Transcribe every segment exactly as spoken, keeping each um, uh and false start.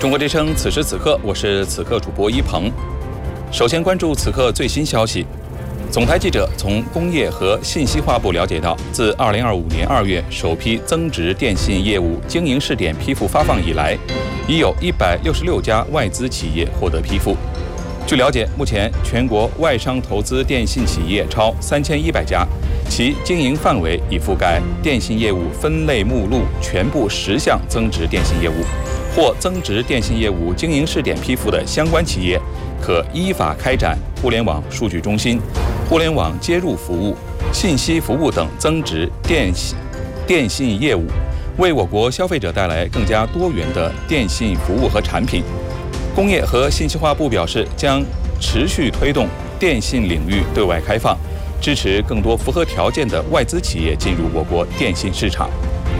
中国之声此时此刻，我是此刻主播一鹏。首先关注此刻最新消息。总台记者从工业和信息化部了解到，自二零二五年二月首批增值电信业务经营试点批复发放以来，已有一百六十六家外资企业获得批复。据了解，目前全国外商投资电信企业超三千一百家，其经营范围已覆盖电信业务分类目录全部十项增值电信业务。或增值电信业务经营试点批复的相关企业，可依法开展互联网数据中心、互联网接入服务、信息服务等增值电信电信业务，为我国消费者带来更加多元的电信服务和产品。工业和信息化部表示，将持续推动电信领域对外开放，支持更多符合条件的外资企业进入我国电信市场。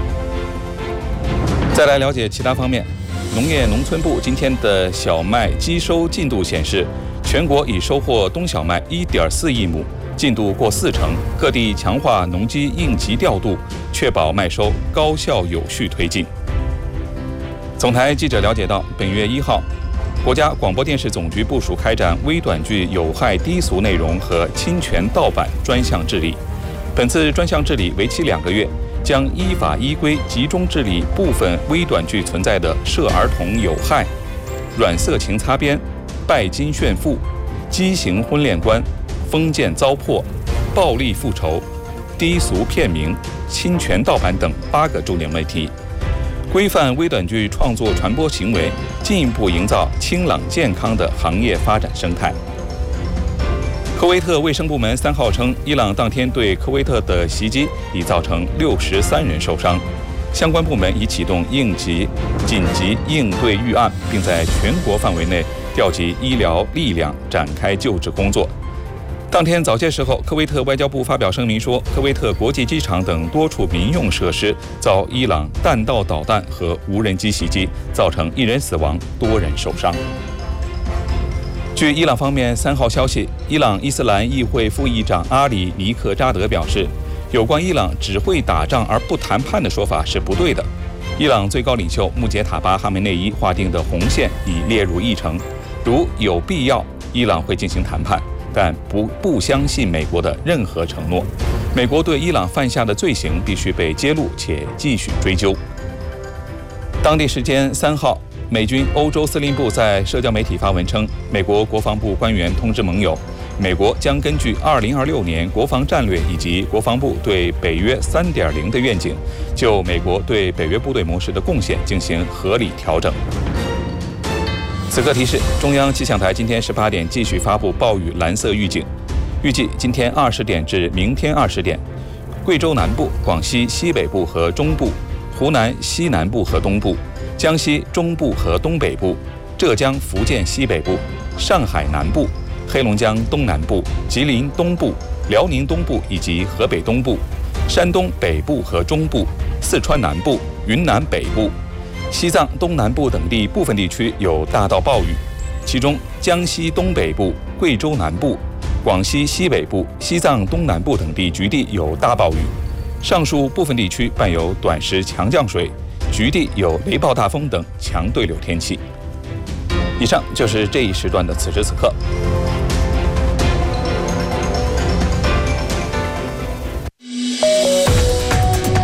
再来了解其他方面。农业农村部今天的小麦机收进度显示，全国已收获冬小麦 一点四亿亩，进度过四成，各地强化农机应急调度，确保麦收高效有序推进。总台记者了解到，本月一号，国家广播电视总局部署开展微短剧有害低俗内容和侵权盗版专项治理。本次专项治理为期两个月，将依法依规集中治理部分微短剧存在的涉儿童有害、软色情擦边、拜金炫富、畸形婚恋观、封建糟粕、暴力复仇、低俗片名、侵权盗版等八个重点问题，规范微短剧创作传播行为，进一步营造清朗健康的行业发展生态。科威特卫生部门三号称，伊朗当天对科威特的袭击已造成六十三人受伤，相关部门已启动应急紧急应对预案，并在全国范围内调集医疗力量展开救治工作。当天早些时候，科威特外交部发表声明说，科威特国际机场等多处民用设施遭伊朗弹道导弹和无人机袭击，造成一人死亡，多人受伤。据伊朗方面三号消息，伊朗伊斯兰议会副议长阿里尼克扎德表示，有关伊朗只会打仗而不谈判的说法是不对的。伊朗最高领袖穆杰塔巴哈梅内伊划定的红线已列入议程，如有必要，伊朗会进行谈判，但不不相信美国的任何承诺。美国对伊朗犯下的罪行必须被揭露且继续追究。当地时间三号，美军欧洲司令部在社交媒体发文称，美国国防部官员通知盟友，美国将根据二零二六年国防战略以及国防部对北约 三点零 的愿景，就美国对北约部队模式的贡献进行合理调整。此刻提示，中央气象台今天十八点继续发布暴雨蓝色预警，预计今天二十点至明天二十点，贵州南部、广西西北部和中部、湖南西南部和东部、江西中部和东北部、浙江、福建西北部、上海南部、黑龙江东南部、吉林东部、辽宁东部以及河北东部、山东北部和中部、四川南部、云南北部、西藏东南部等地部分地区有大到暴雨，其中江西东北部、贵州南部、广西西北部、西藏东南部等地局地有大暴雨，上述部分地区伴有短时强降水，局地有雷暴大风等强对流天气。以上就是这一时段的此时此刻。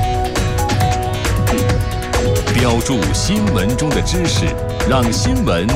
标注新闻中的知识，让新闻